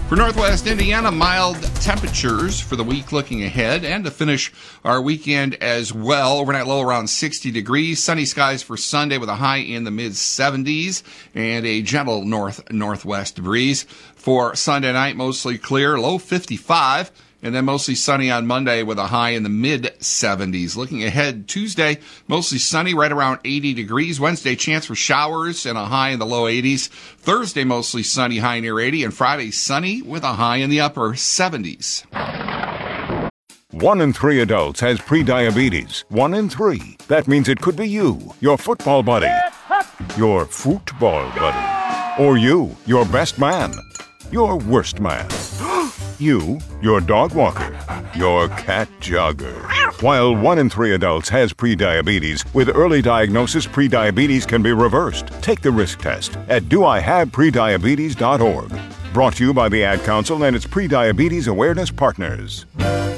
For Northwest Indiana, mild temperatures for the week looking ahead and to finish our weekend as well. Overnight low around 60 degrees. Sunny skies for Sunday with a high in the mid-70s and a gentle northwest breeze. For Sunday night, mostly clear, low 55. And then mostly sunny on Monday with a high in the mid-70s. Looking ahead, Tuesday, mostly sunny, right around 80 degrees. Wednesday, chance for showers and a high in the low 80s. Thursday, mostly sunny, high near 80. And Friday, sunny with a high in the upper 70s. 1 in 3 adults has prediabetes. 1 in 3. That means it could be you, your football buddy, your football buddy, or you, your best man, your worst man. You, your dog walker, your cat jogger. While 1 in 3 adults has prediabetes, with early diagnosis, prediabetes can be reversed. Take the risk test at doihaveprediabetes.org. Brought to you by the Ad Council and its Prediabetes Awareness Partners.